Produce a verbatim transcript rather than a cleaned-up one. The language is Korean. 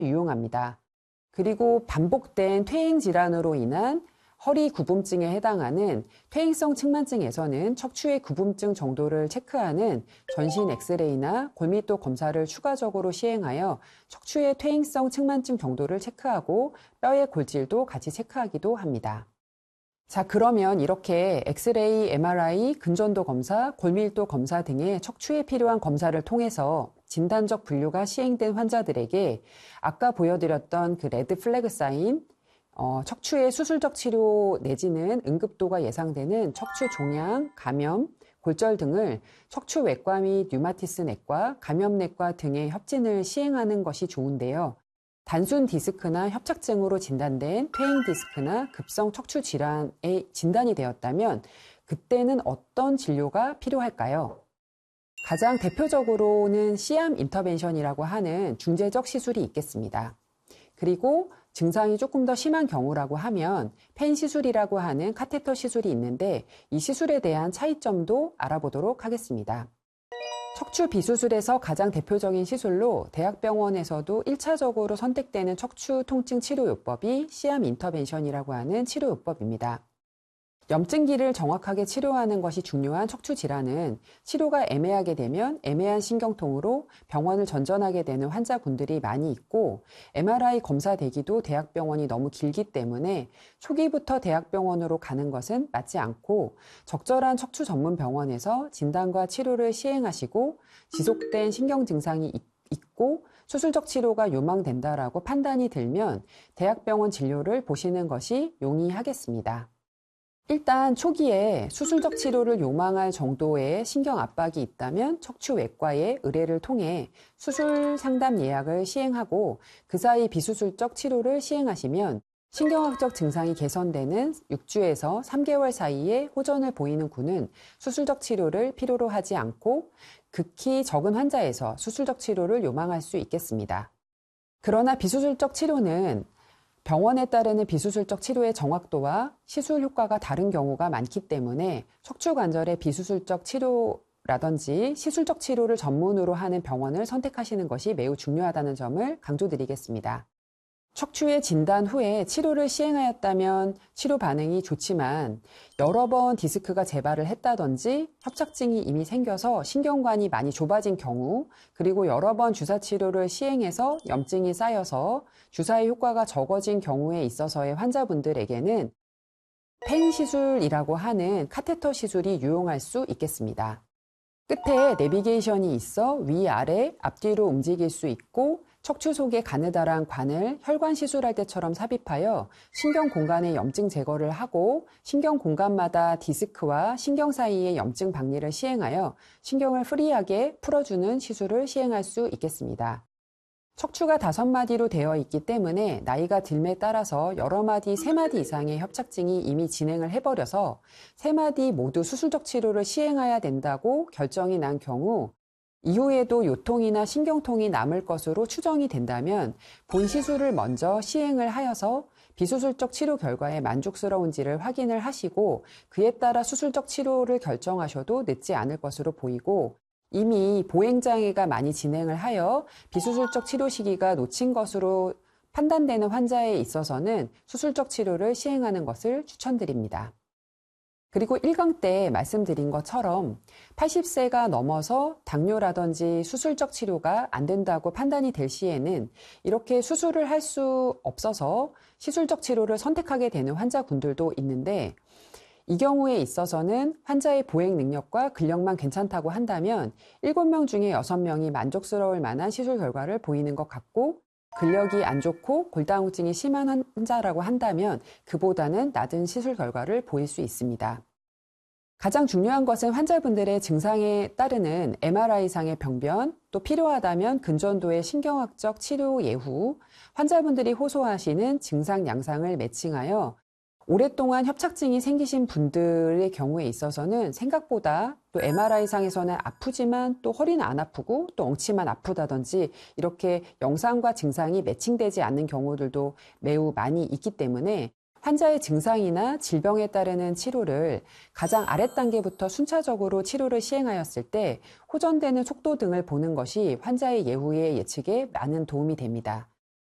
유용합니다. 그리고 반복된 퇴행 질환으로 인한 허리 구분증에 해당하는 퇴행성 측만증에서는 척추의 구분증 정도를 체크하는 전신 엑스레이나 골밀도 검사를 추가적으로 시행하여 척추의 퇴행성 측만증 정도를 체크하고 뼈의 골질도 같이 체크하기도 합니다. 자, 그러면 이렇게 엑스레이, 엠알아이, 근전도 검사, 골밀도 검사 등의 척추에 필요한 검사를 통해서 진단적 분류가 시행된 환자들에게 아까 보여드렸던 그 레드 플래그 사인, 어, 척추의 수술적 치료 내지는 응급도가 예상되는 척추 종양, 감염, 골절 등을 척추외과 및 류마티스 내과, 감염내과 등의 협진을 시행하는 것이 좋은데요. 단순 디스크나 협착증으로 진단된 퇴행 디스크나 급성 척추 질환에 진단이 되었다면 그때는 어떤 진료가 필요할까요? 가장 대표적으로는 씨암 인터벤션이라고 하는 중재적 시술이 있겠습니다. 그리고 증상이 조금 더 심한 경우라고 하면 펜 시술이라고 하는 카테터 시술이 있는데 이 시술에 대한 차이점도 알아보도록 하겠습니다. 척추 비수술에서 가장 대표적인 시술로 대학병원에서도 일 차적으로 선택되는 척추 통증 치료요법이 씨암 인터벤션이라고 하는 치료요법입니다. 염증기를 정확하게 치료하는 것이 중요한 척추 질환은 치료가 애매하게 되면 애매한 신경통으로 병원을 전전하게 되는 환자분들이 많이 있고 엠알아이 검사 대기도 대학병원이 너무 길기 때문에 초기부터 대학병원으로 가는 것은 맞지 않고 적절한 척추 전문 병원에서 진단과 치료를 시행하시고 지속된 신경 증상이 있고 수술적 치료가 요망된다라고 판단이 들면 대학병원 진료를 보시는 것이 용이하겠습니다. 일단 초기에 수술적 치료를 요망할 정도의 신경 압박이 있다면 척추외과의 의뢰를 통해 수술 상담 예약을 시행하고 그 사이 비수술적 치료를 시행하시면 신경학적 증상이 개선되는 육 주에서 삼 개월 사이에 호전을 보이는 군은 수술적 치료를 필요로 하지 않고 극히 적은 환자에서 수술적 치료를 요망할 수 있겠습니다. 그러나 비수술적 치료는 병원에 따르는 비수술적 치료의 정확도와 시술 효과가 다른 경우가 많기 때문에 척추관절의 비수술적 치료라든지 시술적 치료를 전문으로 하는 병원을 선택하시는 것이 매우 중요하다는 점을 강조드리겠습니다. 척추의 진단 후에 치료를 시행하였다면 치료 반응이 좋지만 여러 번 디스크가 재발을 했다든지 협착증이 이미 생겨서 신경관이 많이 좁아진 경우 그리고 여러 번 주사 치료를 시행해서 염증이 쌓여서 주사의 효과가 적어진 경우에 있어서의 환자분들에게는 펜 시술이라고 하는 카테터 시술이 유용할 수 있겠습니다. 끝에 내비게이션이 있어 위아래 앞뒤로 움직일 수 있고 척추 속에 가느다란 관을 혈관 시술할 때처럼 삽입하여 신경 공간의 염증 제거를 하고 신경 공간마다 디스크와 신경 사이의 염증 박리를 시행하여 신경을 프리하게 풀어주는 시술을 시행할 수 있겠습니다. 척추가 다섯 마디로 되어 있기 때문에 나이가 듦에 따라서 여러 마디, 세 마디 이상의 협착증이 이미 진행을 해버려서 세 마디 모두 수술적 치료를 시행해야 된다고 결정이 난 경우 이후에도 요통이나 신경통이 남을 것으로 추정이 된다면 본 시술을 먼저 시행을 하여서 비수술적 치료 결과에 만족스러운지를 확인을 하시고 그에 따라 수술적 치료를 결정하셔도 늦지 않을 것으로 보이고 이미 보행장애가 많이 진행을 하여 비수술적 치료 시기가 놓친 것으로 판단되는 환자에 있어서는 수술적 치료를 시행하는 것을 추천드립니다. 그리고 일 강 때 말씀드린 것처럼 팔십 세가 넘어서 당뇨라든지 수술적 치료가 안 된다고 판단이 될 시에는 이렇게 수술을 할 수 없어서 시술적 치료를 선택하게 되는 환자분들도 있는데 이 경우에 있어서는 환자의 보행 능력과 근력만 괜찮다고 한다면 일곱 명 중에 여섯 명이 만족스러울 만한 시술 결과를 보이는 것 같고 근력이 안 좋고 골다공증이 심한 환자라고 한다면 그보다는 낮은 시술 결과를 보일 수 있습니다. 가장 중요한 것은 환자분들의 증상에 따르는 엠알아이상의 병변, 또 필요하다면 근전도의 신경학적 치료 예후, 환자분들이 호소하시는 증상 양상을 매칭하여 오랫동안 협착증이 생기신 분들의 경우에 있어서는 생각보다 또 엠알아이상에서는 아프지만 또 허리는 안 아프고 또 엉치만 아프다든지 이렇게 영상과 증상이 매칭되지 않는 경우들도 매우 많이 있기 때문에 환자의 증상이나 질병에 따르는 치료를 가장 아랫단계부터 순차적으로 치료를 시행하였을 때 호전되는 속도 등을 보는 것이 환자의 예후의 예측에 많은 도움이 됩니다.